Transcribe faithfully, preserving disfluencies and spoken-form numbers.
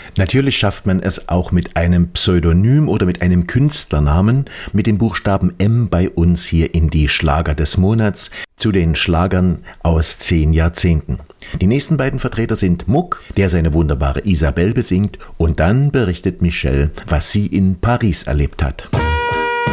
Natürlich schafft man es auch mit einem Pseudonym oder mit einem Künstlernamen mit dem Buchstaben M bei uns hier in die Schlager des Monats zu den Schlagern aus zehn Jahrzehnten. Die nächsten beiden Vertreter sind Muck, der seine wunderbare Isabelle besingt, und dann berichtet Michelle, was sie in Paris erlebt hat.